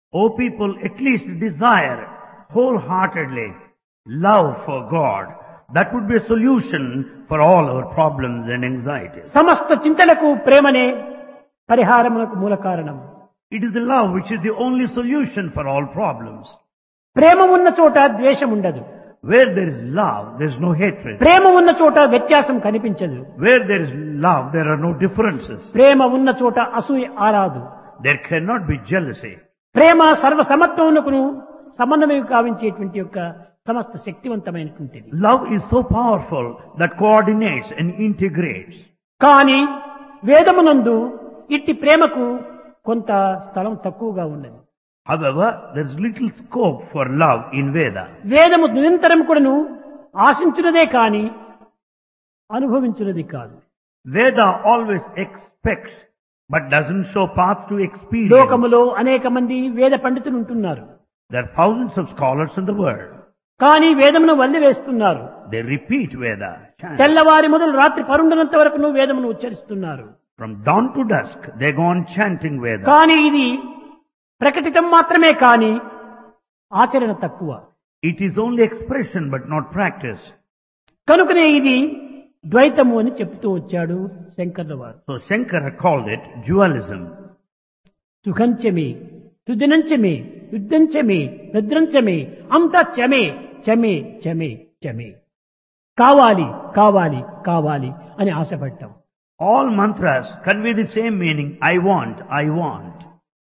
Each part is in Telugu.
O people, at least desire wholeheartedly love for God. That would be a solution for all our problems and anxieties. సమస్త చింతలకు ప్రేమనే పరిహారమునకు మూల కారణం. It is the love which is the only solution for all problems. ప్రేమ ఉన్న చోట ద్వేషం ఉండదు. Where there is love, there is no hatred. ప్రేమ ఉన్న చోట వ్యత్యాసం కనిపించదు. Where there is love, there are no differences. ప్రేమ ఉన్న చోట అసూయ ఆరాదు. There cannot be jealousy. ప్రేమ సర్వసమత్వమునకును సమన్వయం కావించేటువంటి యొక్క సమస్త శక్తివంతమైనటువంటిది. Love is so powerful that coordinates and integrates. కానీ వేదమునందు ఇట్టి ప్రేమకు కొంత స్థలం తక్కువగా ఉన్నది. However, there is little scope for love in Veda. వేదము నిరంతరం కూడాను ఆశించున్నదే కానీ అనుభవించున్నది కాదు. Veda always expects but doesn't show path to experience. లోకములో అనేక మంది వేద పండితులు ఉంటున్నారు. There are thousands of scholars in the world. కానీ వేదమును వల్లివేస్తున్నారు. They repeat Veda. chant. తెల్లవారి మొదలు రాత్రి పరుండనంత వరకు వేదమును ఉచ్చరిస్తున్నారు. From dawn to dusk, they go on chanting Veda. కానీ ఇది ప్రకటితం మాత్రమే కానీ ఆచరణ తక్కువ. It is only expression but not practice. కనుకనే ఇది ద్వైతము అని చెప్తూ వచ్చాడు శంకర్ల వారు. So Shankara called it dualism. సుఖంచమే సుదినంచమే యుద్ధంచమే భద్రంచమే అంతా చమే చమే చమే చమే. కావాలి కావాలి కావాలి అని ఆశపడ్డాం. All mantras convey the same meaning. I want, I want.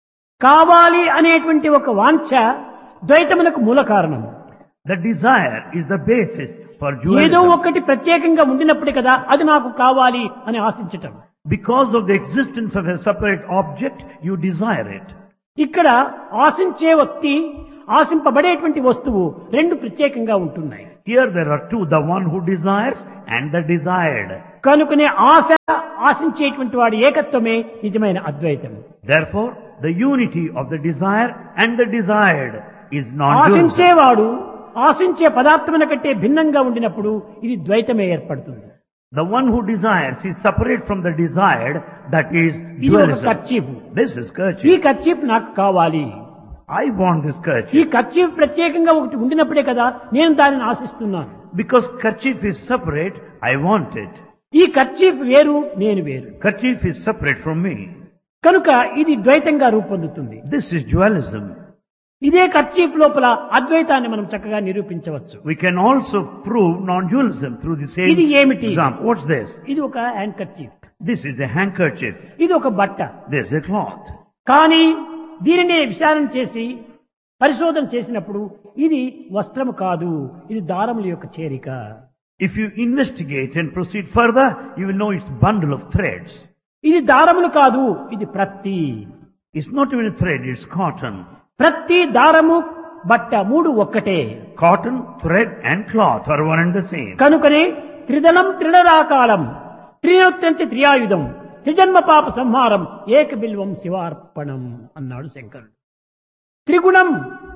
కావాలి అనేటువంటి ఒక వాంఛ ద్వైతమునకు మూల కారణం. The desire is the basis for ఏదో dualism. ఒకటి ప్రత్యేకంగా ఉండినప్పుడే కదా అది నాకు కావాలి అని ఆశించటం. Because of the existence of a separate object, you desire it. ఇక్కడ ఆశించే వ్యక్తి ఆశింపబడేటువంటి వస్తువు రెండు ప్రత్యేకంగా ఉంటున్నాయి. Here there are two, the one who desires and the desired. కనుకనే ఆశ ఆశించేటువంటి వాడి ఏకత్వమే నిజమైన అద్వైతం. Therefore, the unity of the desire and the desired is non-dualism. ఆశించేవాడు ఆశించే పదార్థముల కంటే భిన్నంగా ఉండినప్పుడు ఇది ద్వైతమే ఏర్పడుతుంది. The one who desires is separate from the desired, that is ఇది ఒక dualism. కర్చీఫ్. This is ఈ kerchief. కర్చీఫ్ నాకు కావాలి. I want this ఈ kerchief. కర్చీఫ్ ప్రత్యేకంగా ఒకటి ఉండినప్పుడే కదా నేను దానిని ఆశిస్తున్నాను. Because kerchief is separate, I want it. ఈ కర్చీఫ్ వేరు నేను వేరు. Kerchief is separate from me. కనుక ఇది ద్వైతంగా రూపొందుతుంది. This is dualism. ఇదే కర్చీఫ్ లోపల అద్వైతాన్ని మనం చక్కగా నిరూపించవచ్చు. We can also prove non-dualism through the same ఇది ఏమిటి? example. What's this? ఇది ఒక hand kerchief. This is a handkerchief. ఇది ఒక బట్ట. This is a cloth. కానీ దీనినే విచారణ చేసి పరిశోధన చేసినప్పుడు ఇది వస్త్రము కాదు, ఇది దారముల యొక్క చేరిక. If you investigate and proceed further, you will know it's a bundle of threads. ఇది దారములు కాదు, ఇది ప్రత్తి. It's not even a thread, it's cotton. ప్రత్తి దారము బట్ట మూడు ఒక్కటే. Cotton, thread and cloth are one and the same. కనుకనే త్రిదళం త్రిడరాకాలం త్రినోత్యంచ త్రియాయుధం త్రిజన్మ పాప సంహారం ఏక బిల్వం శివార్పణం అన్నాడు శంకరుడు. త్రిగుణం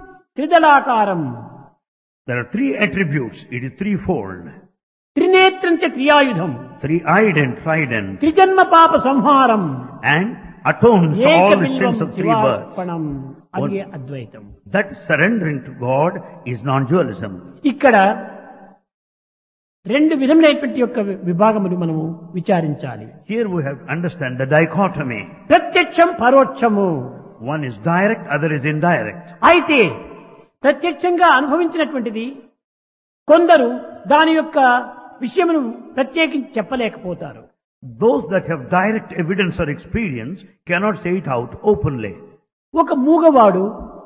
త్రిదళాకారం There are three attributes. It is threefold. త్రినేత్రంచ త్రియాయుధం Three-eyed and trident. త్రిజన్మ పాప సంహారం And atones for ఏక all the Bilvam sins of three births. శివార్పణం. అది అద్వైతం. That surrendering to God is non-dualism. ఇక్కడ రెండు విధములైనటువంటి యొక్క విభాగములు మనము విచారించాలి. Here we have to understand the dichotomy. ప్రత్యక్షం పరోక్షము. One is direct, other is indirect. అయితే ప్రత్యక్షంగా అనుభవించినటువంటిది కొందరు దాని యొక్క విషయమును ప్రత్యేకించి చెప్పలేకపోతారు. Those that have direct evidence or experience cannot say it out openly. ఒక మూగవాడు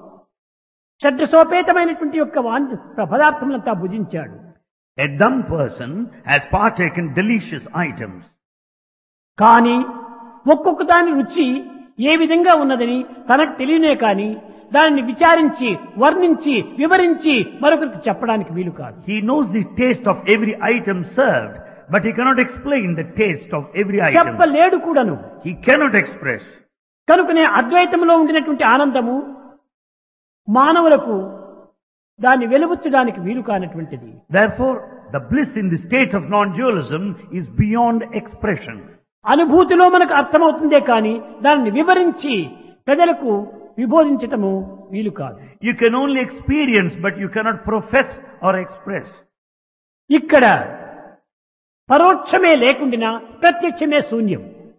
షడ్రసోపేతమైనటువంటి యొక్క పదార్థములంతా భుజించాడు. A dumb person has partaken delicious items. కానీ ఒక్కొక్క దాని రుచి ఏ విధంగా ఉన్నదని తనకు తెలియనే కానీ దానిని విచారించి వర్ణించి వివరించి మరొకరికి చెప్పడానికి వీలు కాదు. He knows the taste of every item served, but he cannot explain the taste of every item. చెప్పలేడు కూడాను. He cannot express. కనుకనే అద్వైతంలో ఉండినటువంటి ఆనందము మానవులకు దాన్ని వెలుబుచ్చడానికి వీలు కానటువంటిది. Therefore, the bliss in the state of non-dualism is beyond expression. అనుభూతిలో మనకు అర్థమవుతుందే కానీ దానిని వివరించి ప్రజలకు విబోధించటము వీలు కాదు. You can only experience, but you cannot profess or express. ఇక్కడ పరోక్షమే లేకుండా ప్రత్యక్షమే శూన్యం.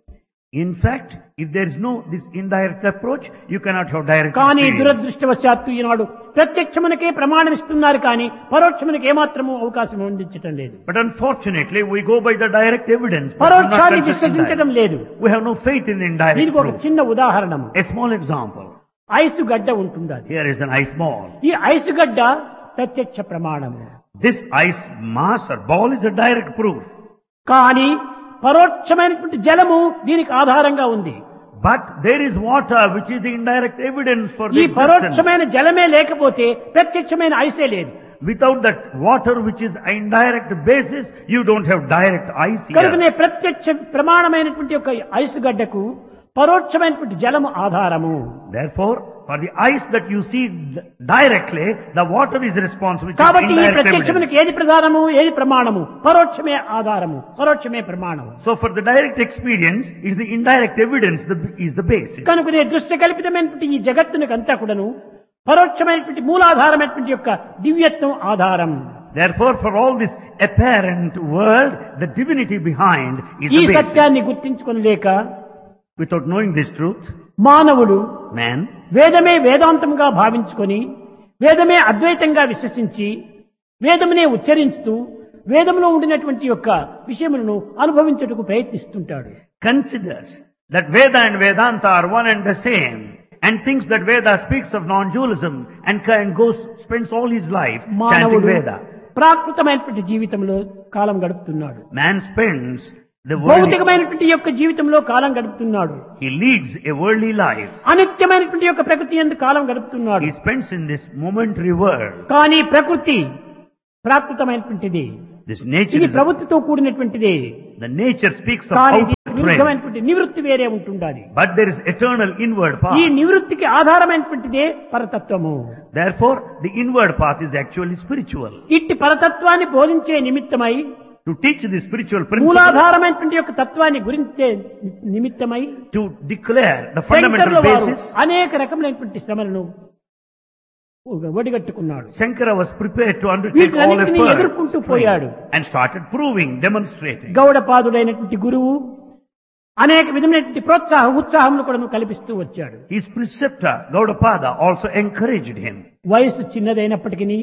In fact, if there is no this indirect approach, you cannot have direct కానీ experience. దురదృష్టవశాత్తు ఈనాడు ప్రత్యక్షమునకే ప్రమాణం ఇస్తున్నారు కానీ పరోక్షమునకు ఏమాత్రము అవకాశం అందించటం లేదు. But unfortunately, we go by the direct evidence. but do not పరోక్షాన్ని confess విశ్వసించటం indirect. లేదు. We have no faith in the indirect దీనికి ఒక proof. చిన్న ఉదాహరణము. A small example. ఐసు గడ్డ ఉంటుంది. Here is an ice ball. ఈ ఐసు గడ్డ ప్రత్యక్ష ప్రమాణము. This ice mass or ball is a direct proof. కానీ పరోక్షమైనటువంటి జలము దీనికి ఆధారంగా ఉంది. But there is water which is the indirect evidence for the ఈ existence. పరోక్షమైన జలమే లేకపోతే ప్రత్యక్షమైన ఐసే లేదు. Without that water which is indirect basis, you don't have direct ice కనుకనే here. ప్రత్యక్ష ప్రమాణమైనటువంటి ఒక ఐసు గడ్డకు పరోక్షమైనటువంటి జలము ఆధారము. Therefore, for the ice that you see directly, the water is responsible. which is కాబట్టి ఈ indirect evidence. ప్రత్యక్షమునకు ఏది ప్రధానము ఏది ప్రమాణము? పరోక్షమే ఆధారము, పరోక్షమే ప్రమాణము. So for the direct experience, is the indirect evidence is the basis. కనుకనే దృశ్య కల్పితమైనటువంటి ఈ జగత్తునకంతా కూడాను పరోక్షమైనటువంటి మూలాధారమైనటువంటి యొక్క దివ్యత్వం ఆధారం. Therefore, for all this apparent world, the divinity behind is ఈ the basis. సత్యాన్ని గుర్తించుకొనలేక Without knowing this truth, మానవుడు man వేదమే వేదాంతంగా భావించుకొని వేదమే అద్వైతంగా విశ్వసించి వేదమునే ఉచ్చరిస్తూ వేదములో ఉండినటువంటి యొక్క విషయములను అనుభవించుటకు ప్రయత్నిస్తుంటాడు. considers that Veda and Vedanta are one and the same, and thinks that Veda speaks of non-dualism and spends all his life chanting మానవుడు Veda. ప్రాకృతమైనటువంటి జీవితంలో కాలం గడుపుతున్నాడు. Man spends the worldly, భౌతికమైనటువంటి యొక్క జీవితంలో కాలం గడుపుతున్నాడు. he leads a worldly life. అనిత్యమైనటువంటి యొక్క ప్రకృతి యందు కాలం గడుపుతున్నాడు. He spends in this momentary world. కానీ ప్రకృతి ప్రాకృతమైనటువంటిది. This nature ఇది is, ప్రభుత్వంతో కూడినటువంటిది. the nature speaks of కానీ outward realm, విరుద్ధమైనటువంటి నివృత్తి వేరే ఉంటుండాలి. but there is eternal inward ఈ path. నివృత్తికి ఆధారమైనటువంటిదే పరతత్వము. Therefore, the inward path is actually spiritual. ఇట్టి పరతత్వాన్ని బోధించే నిమిత్తమై To teach the spiritual principle, మూలాధారమైనటువంటి యొక్క తత్వాన్ని గురించే నిమిత్తమై to declare the శంకరుల fundamental వారు basis, అనేక రకములైనటువంటి శ్రమలను ఒడిగట్టుకున్నాడు. Shankara was prepared to undertake all వీటినన్నింటినీ ఎదుర్కొంటూ efforts పోయాడు. and started proving, demonstrating. గౌడపాదుడైనటువంటి గురువు అనేక విధమైనటువంటి ఉత్సాహములు కూడా కల్పిస్తూ వచ్చాడు. His preceptor, Gaudapada, also encouraged him. వయసు చిన్నదైనప్పటికీ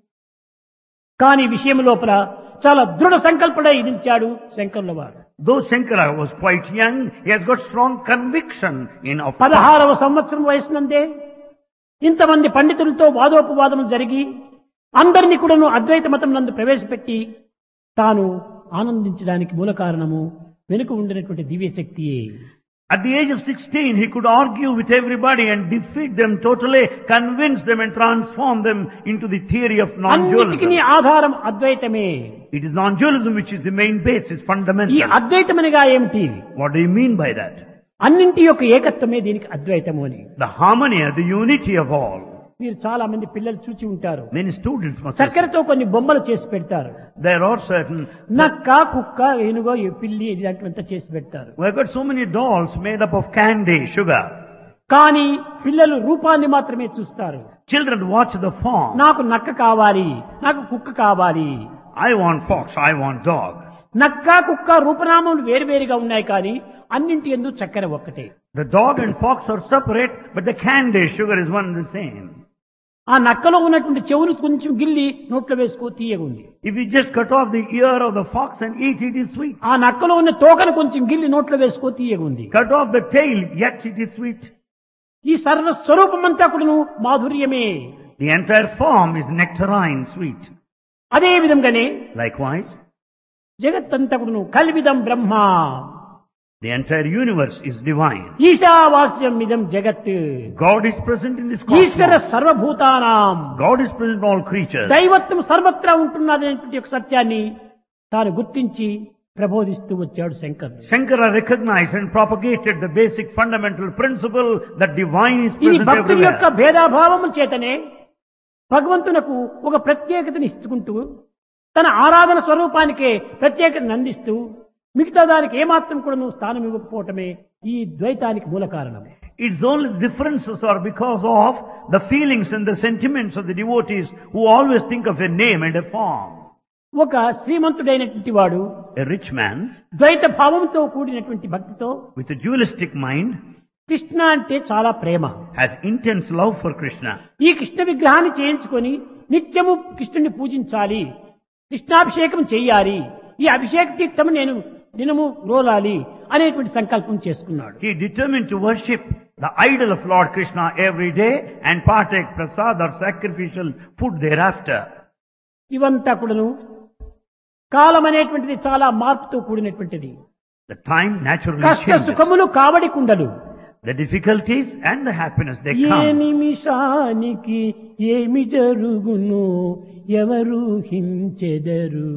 కానీ విషయం లోపల చాలా దృఢ సంకల్పడై నిలిచాడు శంకరుల వారు. Though Shankara was quite young, he has got strong conviction in of 16వ సంవత్సరం వయసునందే ఇంతమంది పండితులతో వాదోపవాదం జరిగి అందరినీ కూడాను అద్వైత మతం నందు ప్రవేశపెట్టి తాను ఆనందించడానికి మూల కారణము వెనుక ఉండినటువంటి దివ్య శక్తియే. At the age of 16, he could argue with everybody and defeat them totally, convince them and transform them into the theory of అన్నిటికీ non-dualism. ఆధారం అద్వైతమే. It is non-dualism which is the main basis, ఈ fundamental. అద్వైతమనగా ఏమిటి? What do you mean by that? అన్నింటి యొక్క ఏకత్వమే దీనికి అద్వైతము అని. The harmony, the unity of all. మీరు చాలా మంది పిల్లలు చూచి ఉంటారు. Many students must have చక్కెరతో కొన్ని బొమ్మలు చేసి పెడతారు. there are certain, నక్క కుక్క ఏనుగో పిల్లి ఇలాంటివంతా చేసి పెడతారు. we have got so many dolls made up of candy, sugar. కానీ పిల్లలు రూపాన్ని మాత్రమే చూస్తారు. Children watch the form. నాకు నక్క కావాలి, నాకు కుక్క కావాలి. I want fox, I want dog. నక్క కుక్క రూపనామములు వేరువేరుగా ఉన్నాయి కానీ అన్నింటి యందు చక్కెర ఒక్కటే. The dog and fox are separate, but the candy, sugar is one and the same. ఆ నక్కలో ఉన్నటువంటి చెవులు కొంచెం గిల్లి నోట్లో వేసుకో తీయగుంది. If you just cut off the ear of the fox and eat, it is sweet. ఆ నక్కలో ఉన్న తోకను కొంచెం గిల్లి నోట్లో వేసుకో తీయగుంది. Cut off the tail, yet it is sweet. ఈ సర్వస్వరూపమంతా కూడాను మాధుర్యమే. The entire form is nectarine sweet. అదే విధంగానే Likewise, జగత్తంతా కూడాను కల్విదం బ్రహ్మ, the entire universe is divine. ఈశావాస్యం ఇదం జగత్, God is present in this Eshwara cosmos. సర్వభూతానాం, God is present in all creatures. దైవత్వం సర్వత్రా ఉంటున్నదనేటువంటి ఒక సత్యాన్ని తాను గుర్తించి ప్రబోధిస్తూ వచ్చాడు శంకరుడు. Shankara recognized and propagated the basic fundamental principle that divine is ఈ present భక్తుల యొక్క everywhere. భేదాభావము చేతనే భగవంతునకు ఒక ప్రత్యేకతని ఇచ్చుకుంటూ తన ఆరాధన స్వరూపానికే ప్రత్యేకతను అందిస్తూ మిగతా దానికి ఏమాత్రం కూడా స్థానం ఇవ్వకపోవటమే ఈ ద్వైతానికి మూల కారణం. Its only differences are because of the feelings and the sentiments of the devotees who always think of a name and a form. ఒక శ్రీమంతుడైనటువంటి వాడు A rich man ద్వైత భావంతో కూడినటువంటి భక్తితో with a dualistic mind Krishna అంటే చాలా ప్రేమ. has intense love for Krishna. ఈ కృష్ణ విగ్రహాన్ని చేయించుకొని నిత్యము కృష్ణుని పూజించాలి, కృష్ణాభిషేకం చెయ్యాలి, ఈ అభిషేక తీర్థము నేను దినము రోలాలి అనేటువంటి సంకల్పం చేసుకున్నాడు. He determined to worship the idol of Lord Krishna every day and partake prasad or sacrificial food thereafter. ఇవంతా కూడాను కాలం అనేటువంటిది చాలా మార్పుతో కూడినటువంటిది. The time naturally కష్ట changes. సుఖములు కావడి కుండలు. The difficulties and the happiness they A come. నిమిషానికి ఏమి జరుగును ఎవరు హించెదరు.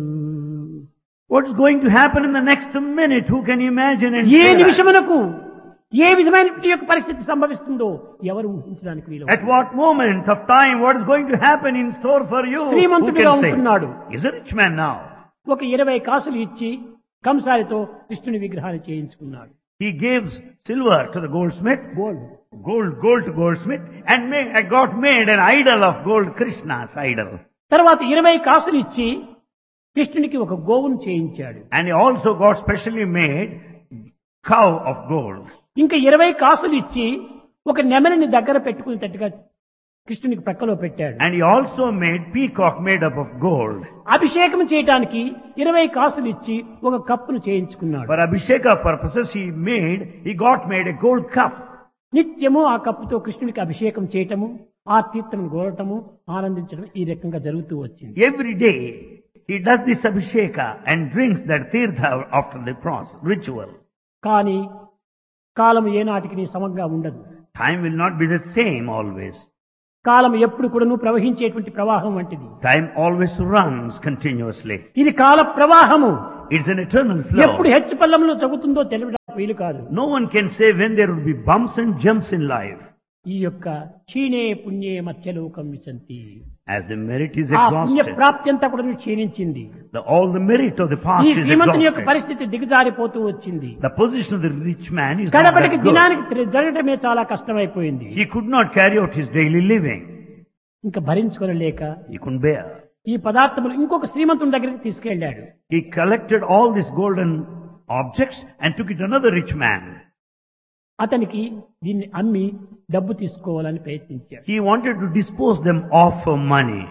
What is going to happen in the next minute? Who can imagine and A say that? నిమిషమునకు ఏ విధమైనటువంటి యొక్క పరిస్థితి సంభవిస్తుందో ఎవరు ఊహించడానికి వీలు. At what moment of time what is going to happen in store for you? Who శ్రీమంతుడిగా can say? ఉంటున్నాడు. He's a rich man now. ఒక 20 కాసులు ఇచ్చి కంసాలితో కృష్ణుని విగ్రహాన్ని చేయించుకున్నాడు. He gives silver to the goldsmith, gold to goldsmith, and got made an idol of gold, Krishna's idol. తర్వాత 20 కాసులు ఇచ్చి కృష్ణునికి ఒక గోవును చేయించాడు. And he also got specially made cow of gold. ఇంకా 20 కాసులు ఇచ్చి ఒక నెమలిని దగ్గర పెట్టుకునేటట్టుగా కృష్ణునికి ప్రక్కలో పెట్టాడు. And he also made peacock made up of gold. అభిషేకం చేయడానికి 20 కాసులు ఇచ్చి ఒక కప్పును చేయించుకున్నాడు. For Abhisheka purposes he got made a gold cup. నిత్యము ఆ కప్పుతో కృష్ణునికి అభిషేకం చేయటము, ఆ తీర్థం గోరటము, ఆనందించడం ఈ రకంగా జరుగుతూ వచ్చింది. Every day he does this Abhisheka and drinks that tirtha after the ritual. కానీ కాలం ఏనాటికి సమంగా ఉండదు. Time will not be the same always. కాలం ఎప్పుడు కూడాను ప్రవహించేటువంటి ప్రవాహం వంటిది. Time always runs continuously. ఇది కాల ప్రవాహము. It's an eternal ఎప్పుడు flow. హెచ్చు పల్లంలో జరుగుతుందో తెలియడానికి వీలు కాదు. No one can say when there will be bumps and jumps in life. ఈ యొక్క క్షీణే పుణ్యే మత్స్యలోకం విశంతి. As the merit is ఆ పుణ్య exhausted, ప్రాప్తి అంతా కూడా క్షీణించింది. all the merit of the past ఈ is శ్రీమంతుని యొక్క exhausted. పరిస్థితి దిగజారిపోతూ వచ్చింది. The position of the rich man is not గడపటికి that good. దినానికి జరగటమే చాలా కష్టమైపోయింది. He could not carry out his daily living. ఇంకా భరించుకోలేక He couldn't bear. ఈ పదార్థములు ఇంకొక శ్రీమంతుని దగ్గరికి తీసుకెళ్లాడు. He collected all these golden objects and took it to another rich man. అతనికి దీన్ని అమ్మి డబ్బు తీసుకోవాలని ప్రయత్నించాడు. He wanted to dispose them off for money.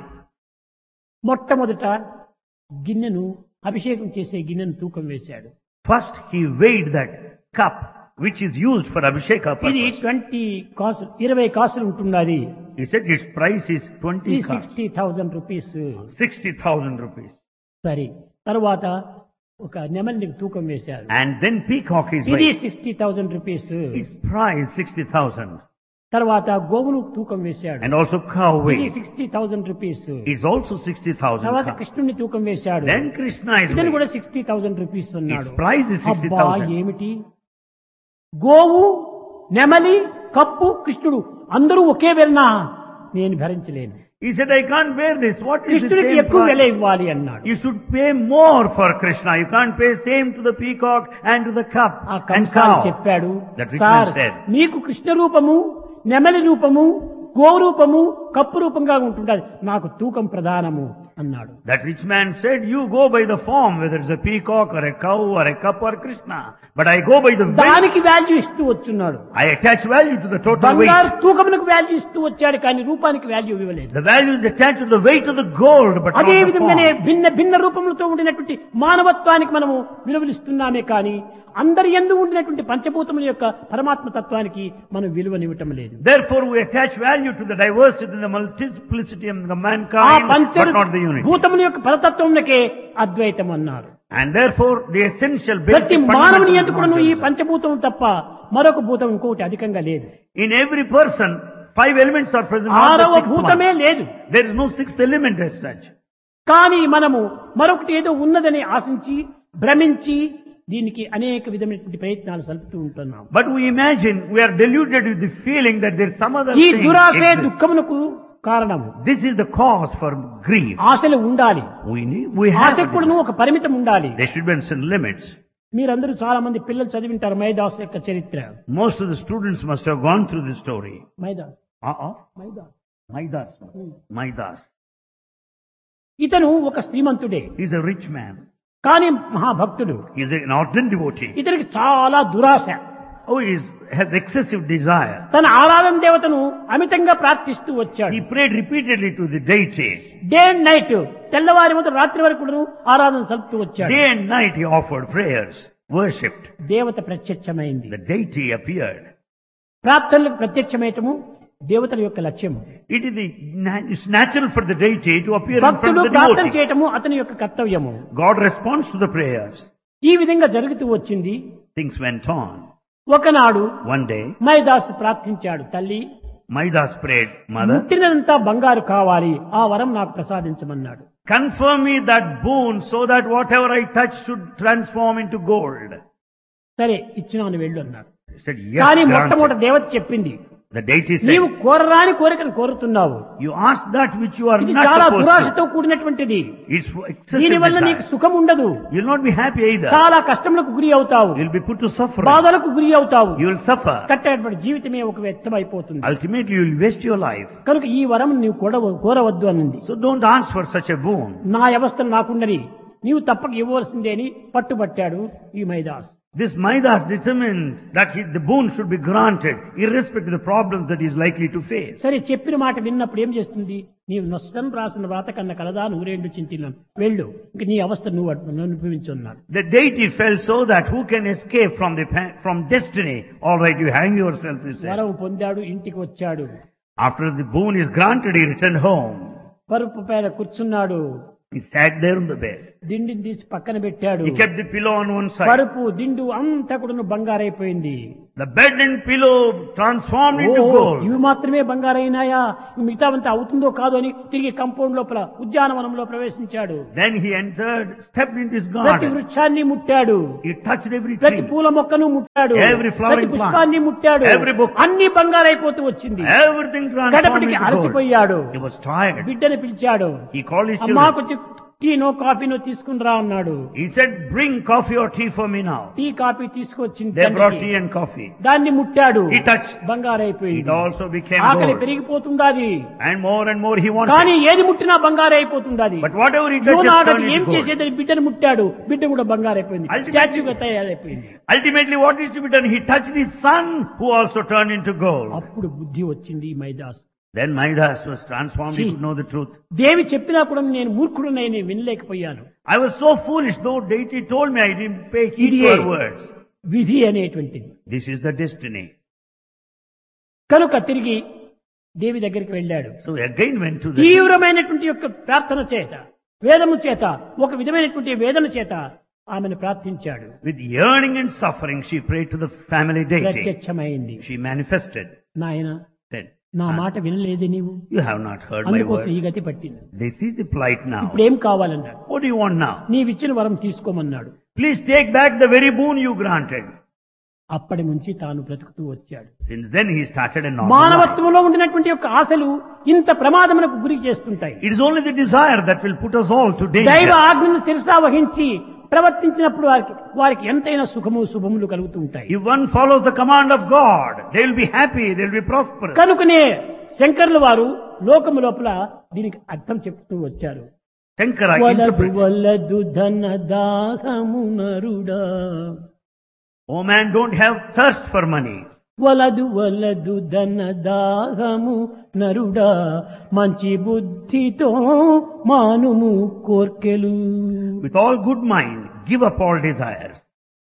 మొట్టమొదట గిన్నెను అభిషేకం చేసే గిన్నెను తూకం వేశాడు. First he weighed that cup which is used for Abhisheka ఇది purpose. 20 కాసులు 20 కాసులు ఉంటున్నది. He said its price is 20 cups, 60,000 rupees. 60,000 rupees. సరే, తర్వాత ఒక నెమలిని తూకం వేశారు. And then peacock is ఇది weighed. 60,000 రూపీస్. Its price 60,000. తర్వాత గోవును తూకం వేశాడు. And also cow ఇది weight. 60,000 రూపీస్. It's also 60,000 తర్వాత cups. కృష్ణుని తూకం వేశాడు. Then Krishna is ఇతను weighed. కూడా 60,000 రూపీస్ అన్నాడు. Its price is అబ్బా 60,000. ఏమిటి, గోవు, నెమలి, కప్పు, కృష్ణుడు అందరూ ఒకే వెలనా, నేను భరించలేను. He said, I can't bear this. What is the కృష్ణుడికి same ఎక్కువ వెల price? ఇవ్వాలి అన్నాడు. You should pay more for Krishna. You can't pay same to the peacock and to the cup ఆ and కంసాలి cow. చెప్పాడు, That rich man sir said. మీకు కృష్ణ రూపము, నెమలి రూపము, గో రూపము, కప్పు రూపంగా ఉంటుండాలి, నాకు తూకం ప్రధానము అన్నాడు. That rich man said, you go by the form, whether it's a peacock or a cow or a cup or Krishna. But I go by the weight. దానికి వాల్యూ ఇస్తూ వచ్చున్నాడు. I attach value to the total బంగారు weight. తూకమునకు వాల్యూ ఇస్తూ వచ్చాడు, కానీ రూపానికి వాల్యూ ఇవ్వలేదు. The value is attached to the weight of the gold, but not అదే the విధంగానే form. భిన్న భిన్న రూపములతో ఉండినటువంటి మానవత్వానికి మనము విలువలిస్తున్నామే కానీ అందరి యందు ఉండినటువంటి పంచభూతముల యొక్క పరమాత్మ తత్వానికి మనం విలువనివ్వటం లేదు. Therefore we attach value to the diversity and the multiplicity of the ఆ mankind, పంచ but not the unity. భూతముల యొక్క పరతత్వమునకే అద్వైతం అన్నారు. And therefore the essential ప్రతి basic మానవుని fundamental ఎందుకు ఈ consciousness. పంచభూతం తప్ప మరొక భూతం ఇంకొకటి అధికంగా లేదు. In every person, 5 elements are present. Not the ఆరవ sixth భూతమే one. లేదు. There is no sixth element as such. కానీ మనము మరొకటి ఏదో ఉన్నదని ఆశించి భ్రమించి దీనికి అనేక విధమైనటువంటి ప్రయత్నాలు సలుపుతూ ఉంటున్నాం. But we imagine, we are deluded with the feeling that there is some other ఈ thing దురాశే exists. దుఃఖమునకు కారణము. This is the cause for grief. ఆశలు ఉండాలి, We have ఆశకు కూడా ఒక పరిమితం ఉండాలి. there should be some limits. మీరందరూ చాలా మంది పిల్లలు చదివింటారు మైదాస్ యొక్క చరిత్ర. Most of the students must have gone through this story. Midas Uh-oh. Midas Maidas. Maidas. ఇతను ఒక శ్రీమంతుడే, He's a rich man. కానీ మహాభక్తుడు. He's an ardent devotee. ఇతనికి చాలా దురాశ. Oh, he has excessive desire. తన ఆరాధన దేవతను అమితంగా ప్రార్థిస్తూ వచ్చాడు. He prayed repeatedly to the deity. Day and night, తెల్లవారి మొదలు రాత్రి వరకు కూడా ఆరాధన సలుపుతూ వచ్చాడు. Day and night he offered prayers, worshipped. దేవత ప్రత్యక్షమైంది. The deity appeared. ప్రార్థనలకు ప్రత్యక్షమయటము దేవతల యొక్క లక్ష్యము. It's natural for the deity to appear in front భక్తుడు of the ప్రార్థన devotee. చేయటము అతని యొక్క కర్తవ్యము. God responds to the prayers. ఈ విధంగా జరుగుతూ వచ్చింది. Things went on. ఒకనాడు One day, మైదాసు ప్రార్థించాడు, తల్లి Maidas prayed, Mother, ముట్టినంతా బంగారు కావాలి, ఆ వరం నాకు ప్రసాదించమన్నాడు. confirm me that boon so that whatever I touch should transform into gold. సరే ఇచ్చినాను వెళ్ళు అన్నాడు. He said, yes, కానీ granted. మొట్టమొదటి దేవత చెప్పింది, The deity నీవు said, కోరరాని కోరికను కోరుతున్నావు. you ask that which you are ఇది not చాలా supposed దురాశతో to. కూడినటువంటిది. It's for excessive దీనివల్ల నీకు desire. సుఖం ఉండదు. You'll not be happy either. చాలా కష్టములకు గురి అవుతావు, You'll be put to suffering. బాధలకు గురి అవుతావు. You will suffer. కట్టేటువంటి జీవితమే ఒక వ్యర్థం అయిపోతుంది. Ultimately, you will waste your life. కనుక ఈ వరం నీవు కోరవద్దు అన్నది. So don't ask for such a boon. నా అవస్థను నాకుండని నీవు తప్పక ఇవ్వవలసిందే అని పట్టుబట్టాడు ఈ Midas. This Maidas determined that the boon should be granted, irrespective of the problems that he is likely to face. సరే చెప్పిన మాట విన్నప్పుడు ఏం చేస్తుంది, నీవు నష్టం రాసిన వ్రాత కన్నా కలదా నూరేండు చింతిన్నాను, వెళ్ళు, ఇంక నీ అవస్థ నువ్వు అనుభవించున్నాడు. The deity felt so that who can escape from destiny? All right, you hang yourself, he said. వరం పొందాడు, ఇంటికి వచ్చాడు. After the boon is granted, he returned home. పరుపు పైన కూర్చున్నాడు. He sat there on the bed. దిండిని తీసి పక్కన పెట్టాడు. He kept the pillow on one side. పరుపు దిండు అంతా కూడా బంగారైపోయింది. The bed and pillow transformed into gold. ఇవి మాత్రమే బంగారైనాయా, మిగతావంతా అవుతుందో కాదో అని తిరిగి కంపౌండ్ లోపల ఉద్యానవనంలో ప్రవేశించాడు. Then he entered, stepped into his ప్రతి garden. వృక్షాన్ని ముట్టాడు, He touched every ప్రతి tree, పూల మొక్కను ముట్టాడు, Every flowering ప్రతి పుష్పాన్ని ముట్టాడు, Every book. అన్ని బంగారైపోతూ వచ్చింది. everything transformed గడపటికి into gold. అలసిపోయాడు. He was tired. బిడ్డని పిలిచాడు, He called his అమ్మా children. కొంచెం టీనో కాఫీనో తీసుకుని రా అన్నాడు. He said, bring coffee or tea for me now. Tea coffee తీసుకొచ్చింది. They brought తండ్రికి. tea and coffee. దాన్ని ముట్టాడు, He touched. బంగారైపోయింది. It also became ఆకలి gold. పెరిగిపోతుండాది, And more he wanted. కానీ ఏది ముట్టినా బంగారైపోతుండాది. But whatever he touched యోనాడు turned ఏం into gold. చేసేదని బిడ్డను ముట్టాడు, బిడ్డ కూడా బంగారైపోయింది, Ultimately- స్టాచ్యూగా తయారైపోయింది. Ultimately, what is to be done? He touched his son, who also turned into gold. అప్పుడు బుద్ధి వచ్చింది ఈ Midas. Then Maidas was transformed. He See. could know the truth. దేవి చెప్పినా కూడా నేను మూర్ఖుడునై నేను వినలేకపోయాను. I was so foolish, though deity told me, I didn't pay heed to ఇదే her words. విధి అనేటువంటిది. This is the destiny. కనుక తిరిగి దేవి దగ్గరికి వెళ్ళాడు. So he again went to the తీవ్రమైనటువంటి యొక్క ప్రార్థన చేత, వేదము చేత, ఒక విధమైనటువంటి వేదన చేత ఆమెను ప్రార్థించాడు. with yearning and suffering, she prayed to the family deity. ప్రత్యక్షమైంది. She manifested. నాయన Said, నా "Son, మాట వినలేదు నీవు, you have not heard my అందుకోసం ఈ word. గతి పట్టింది. This is the plight now. ఇప్పుడు ఏం కావాలన్నాడు. What do you want now? నీవిచ్చిన వరం తీసుకోమన్నాడు. Please take back the very boon you granted. అప్పటి నుంచి తాను బ్రతుకుతూ వచ్చాడు. Since then he started a normal life. మానవత్వంలో ఉండినటువంటి యొక్క ఆశలు ఇంత ప్రమాదములకు గురి చేస్తుంటాయి. It is only the desire that will put us all to దైవ danger. ఆజ్ఞను శిరసా వహించి ప్రవర్తించినప్పుడు వారికి ఎంతైనా సుఖము శుభములు కలుగుతూ ఉంటాయి. If one follows the command of God, they will be happy, they will be prosperous. కనుకనే శంకర్ల వారు లోకము లోపల దీనికి అర్థం చెప్తూ వచ్చారు. Shankara వలదు interpreted, వలదు ధన దాహము నరుడా, oh man, don't have thirst for money. వలదు వలదు ధన దాహము నరుడా, మంచి బుద్ధితో మానుము కోర్కెలు. With all good mind, give up all desires.